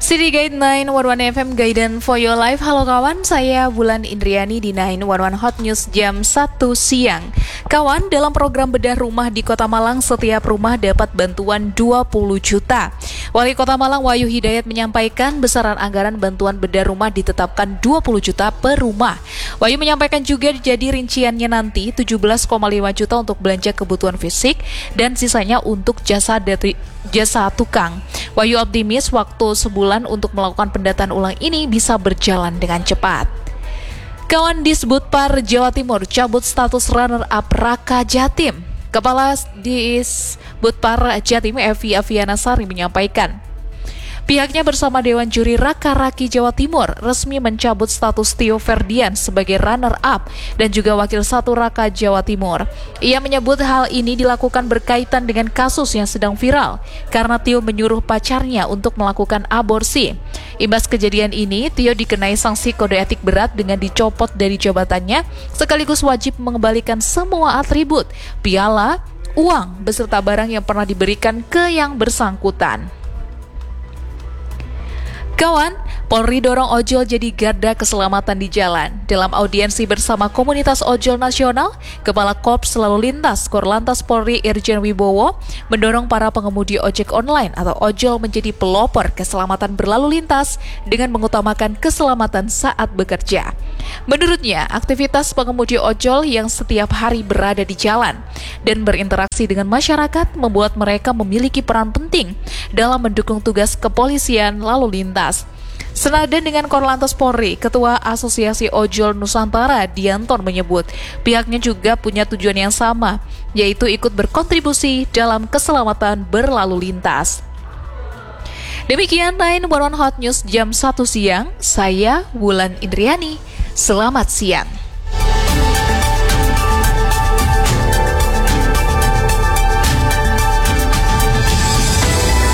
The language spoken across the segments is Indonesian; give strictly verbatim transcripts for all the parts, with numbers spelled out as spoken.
City Guide sembilan satu satu F M Guidance for Your Life. Halo kawan, saya Bulan Indriani di sembilan satu satu Hot News jam satu siang. Kawan, dalam program bedah rumah di Kota Malang, setiap rumah dapat bantuan dua puluh juta. Wali Kota Malang Wahyu Hidayat menyampaikan besaran anggaran bantuan bedah rumah ditetapkan dua puluh juta per rumah. Wahyu menyampaikan juga jadi rinciannya nanti tujuh belas koma lima juta untuk belanja kebutuhan fisik dan sisanya untuk jasa dari jasa tukang. Wahyu optimis waktu sebulan untuk melakukan pendataan ulang ini bisa berjalan dengan cepat. Kawan, Disbudpar Jawa Timur cabut status runner-up Raka Jatim. Kepala Disbudpar Jatim Evi Aviana Sari menyampaikan, pihaknya bersama Dewan Juri Raka Raki Jawa Timur resmi mencabut status Tio Ferdian sebagai runner-up dan juga wakil satu Raka Jawa Timur. Ia menyebut hal ini dilakukan berkaitan dengan kasus yang sedang viral karena Tio menyuruh pacarnya untuk melakukan aborsi. Imbas kejadian ini, Tio dikenai sanksi kode etik berat dengan dicopot dari jabatannya sekaligus wajib mengembalikan semua atribut, piala, uang, beserta barang yang pernah diberikan ke yang bersangkutan. Kawan, Polri dorong ojol jadi garda keselamatan di jalan. Dalam audiensi bersama komunitas ojol nasional, Kepala Korps Lalu Lintas Korlantas Polri Irjen Wibowo mendorong para pengemudi ojek online atau ojol menjadi pelopor keselamatan berlalu lintas dengan mengutamakan keselamatan saat bekerja. Menurutnya, aktivitas pengemudi ojol yang setiap hari berada di jalan dan berinteraksi dengan masyarakat membuat mereka memiliki peran penting dalam mendukung tugas kepolisian lalu lintas. Senadan dengan Korlantas Polri, Ketua Asosiasi Ojol Nusantara Dianton menyebut pihaknya juga punya tujuan yang sama, yaitu ikut berkontribusi dalam keselamatan berlalu lintas. Demikian sembilan satu satu Hot News jam satu siang, saya Wulan Indriani. Selamat siang.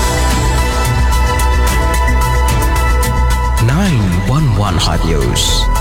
sembilan satu satu Hot News.